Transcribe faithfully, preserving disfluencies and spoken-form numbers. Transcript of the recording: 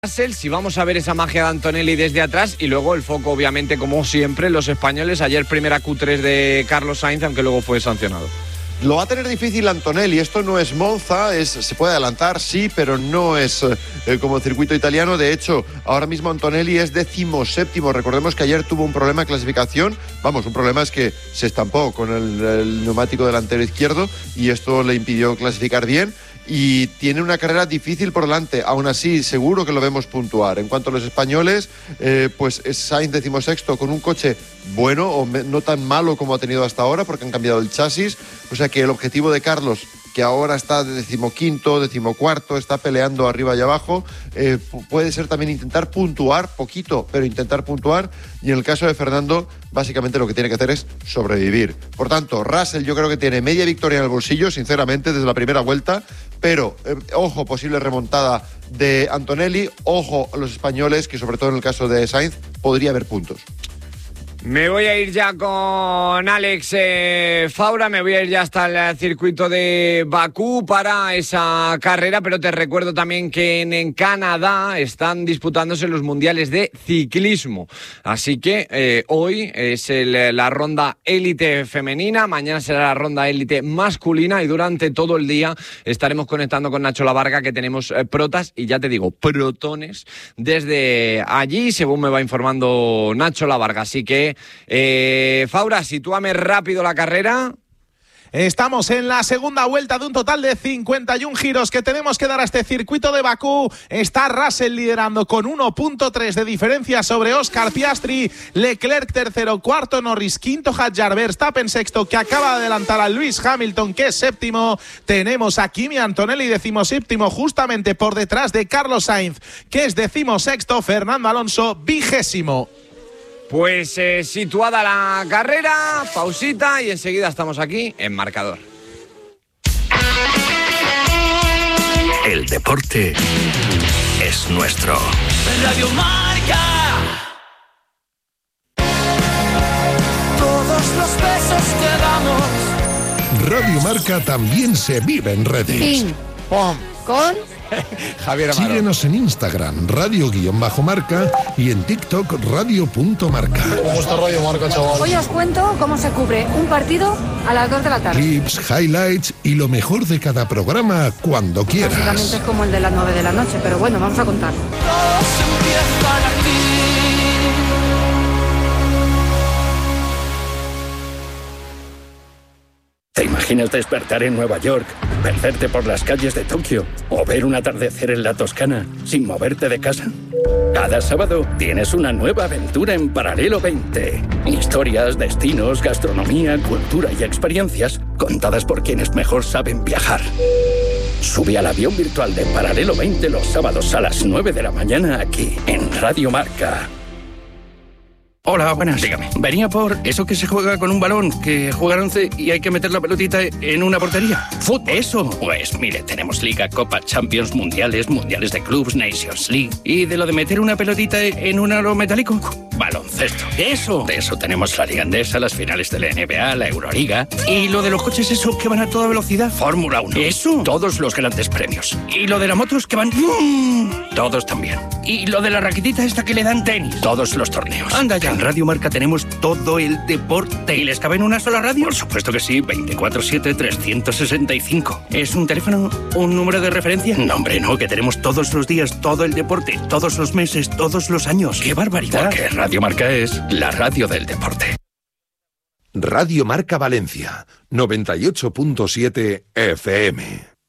Russell, si vamos a ver esa magia de Antonelli desde atrás y luego el foco, obviamente, como siempre, los españoles. Ayer primera Q tres de Carlos Sainz, aunque luego fue sancionado. Lo va a tener difícil Antonelli. Esto no es Monza, es, se puede adelantar, sí, pero no es eh, como el circuito italiano. De hecho, ahora mismo Antonelli es decimoséptimo. Recordemos que ayer tuvo un problema de clasificación. Vamos, un problema es que se estampó con el, el neumático delantero izquierdo y esto le impidió clasificar bien. Y tiene una carrera difícil por delante. Aún así, seguro que lo vemos puntuar. En cuanto a los españoles, eh, pues es Sainz decimosexto con un coche bueno o me, no tan malo como ha tenido hasta ahora, porque han cambiado el chasis. O sea que el objetivo de Carlos, que ahora está de decimoquinto, decimocuarto, está peleando arriba y abajo, eh, puede ser también intentar puntuar, poquito, pero intentar puntuar. Y en el caso de Fernando, básicamente lo que tiene que hacer es sobrevivir. Por tanto, Russell yo creo que tiene media victoria en el bolsillo, sinceramente, desde la primera vuelta. Pero, eh, ojo, posible remontada de Antonelli, ojo a los españoles, que sobre todo en el caso de Sainz, podría haber puntos. Me voy a ir ya con Alex eh, Faura, me voy a ir ya hasta el circuito de Bakú para esa carrera, pero te recuerdo también que en, en Canadá están disputándose los mundiales de ciclismo. Así que eh, hoy es el, la ronda élite femenina, mañana será la ronda élite masculina y durante todo el día estaremos conectando con Nacho Lavarga, que tenemos eh, protas y ya te digo, protones desde allí, según me va informando Nacho Lavarga. Así que Eh, Faura, sitúame rápido la carrera. Estamos en la segunda vuelta de un total de cincuenta y un giros que tenemos que dar a este circuito de Bakú. Está Russell liderando con uno punto tres de diferencia sobre Oscar Piastri. Leclerc tercero, cuarto Norris, quinto Hadjar, Verstappen sexto, que acaba de adelantar a Lewis Hamilton, que es séptimo. Tenemos a Kimi Antonelli decimoséptimo, justamente por detrás de Carlos Sainz, que es decimosexto. Fernando Alonso vigésimo. Pues eh, situada la carrera, pausita y enseguida estamos aquí en Marcador. El deporte es nuestro. Radio Marca. Todos los besos que damos. Radio Marca también se vive en redes. Ping, ¡Pum! con Javier Amaro. Síguenos en Instagram, radio-marca, y en TikTok, radio.marca. ¿Cómo está Radio Marca, chaval? Hoy os cuento cómo se cubre un partido a las dos de la tarde. Clips, highlights y lo mejor de cada programa cuando quieras. Básicamente es como el de las nueve de la noche, pero bueno, vamos a contar. Todos empiezan aquí. ¿Te imaginas despertar en Nueva York, perderte por las calles de Tokio o ver un atardecer en la Toscana sin moverte de casa? Cada sábado tienes una nueva aventura en Paralelo veinte. Historias, destinos, gastronomía, cultura y experiencias contadas por quienes mejor saben viajar. Sube al avión virtual de Paralelo veinte los sábados a las nueve de la mañana aquí en Radio Marca. Hola, buenas. Dígame. Venía por eso que se juega con un balón, que juegan once y hay que meter la pelotita en una portería. ¿Fútbol? Eso. Pues mire, tenemos Liga, Copa, Champions, Mundiales, Mundiales de Clubs, Nations League. ¿Y de lo de meter una pelotita en un aro metálico? Baloncesto. Eso. De eso tenemos la Liga Andesa, las finales de la N B A, la Euroliga. ¿Y lo de los coches eso que van a toda velocidad? Fórmula uno. Eso. Todos los grandes premios. ¿Y lo de las motos que van? ¡Mm! Todos también. ¿Y lo de la raquetita esta que le dan tenis? Todos los torneos. Anda ya. En Radio Marca tenemos todo el deporte. ¿Y les cabe en una sola radio? Por supuesto que sí, veinticuatro siete, trescientos sesenta y cinco. ¿Es un teléfono? ¿Un número de referencia? No, hombre, no, que tenemos todos los días, todo el deporte, todos los meses, todos los años. ¡Qué barbaridad! Porque Radio Marca es la radio del deporte. Radio Marca Valencia, noventa y ocho punto siete F M.